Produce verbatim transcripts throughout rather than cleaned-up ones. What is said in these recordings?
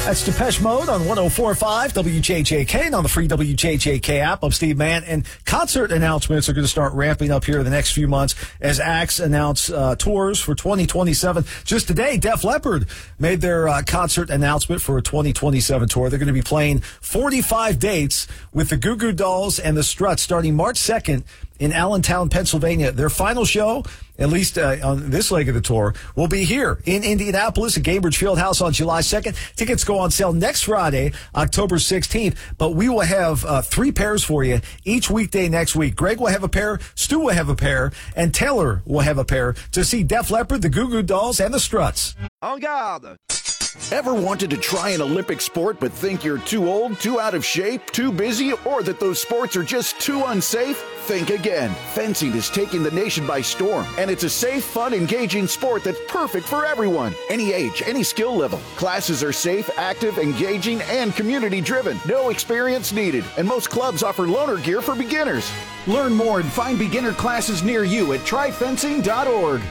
That's Depeche Mode on one oh four point five W J J K and on the free W J J K app. I'm Steve Mann, and concert announcements are going to start ramping up here in the next few months as acts announce uh, tours for twenty twenty-seven. Just today, Def Leppard made their uh, concert announcement for a twenty twenty-seven tour. They're going to be playing forty-five dates with the Goo Goo Dolls and the Struts starting March second in Allentown, Pennsylvania. Their final show, at least uh, on this leg of the tour, will be here in Indianapolis at Gainbridge Fieldhouse on July second. Tickets go on sale next Friday, October sixteenth, but we will have uh, three pairs for you each weekday next week. Greg will have a pair, Stu will have a pair, and Taylor will have a pair to see Def Leppard, the Goo Goo Dolls, and the Struts. En garde! Ever wanted to try an Olympic sport but think you're too old, too out of shape, too busy, or that those sports are just too unsafe? Think again. Fencing is taking the nation by storm, and it's a safe, fun, engaging sport that's perfect for everyone. Any age, any skill level. Classes are safe, active, engaging, and community-driven. No experience needed, and most clubs offer loaner gear for beginners. Learn more and find beginner classes near you at try fencing dot org.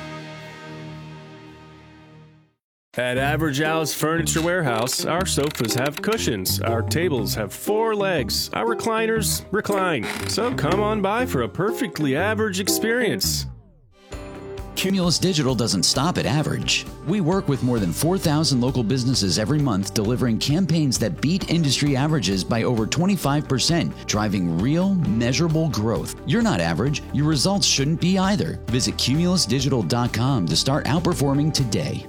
At Average Al's Furniture Warehouse, our sofas have cushions, our tables have four legs, our recliners recline. So come on by for a perfectly average experience. Cumulus Digital doesn't stop at average. We work with more than four thousand local businesses every month, delivering campaigns that beat industry averages by over twenty-five percent, driving real, measurable growth. You're not average. Your results shouldn't be either. Visit cumulus digital dot com to start outperforming today.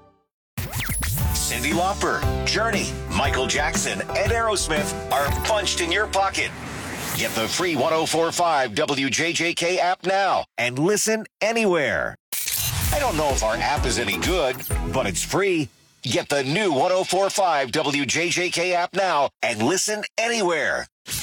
Cyndi Lauper, Journey, Michael Jackson, and Aerosmith are punched in your pocket. Get the free one oh four point five W J J K app now and listen anywhere. I don't know if our app is any good, but it's free. Get the new one oh four point five W J J K app now and listen anywhere.